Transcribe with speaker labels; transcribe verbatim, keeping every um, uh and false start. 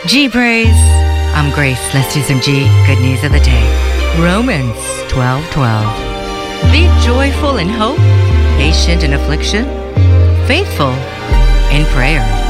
Speaker 1: G praise. I'm Grace. Let's do some G. Good news of the day. Romans twelve twelve. Be joyful in hope, patient in affliction, faithful in prayer.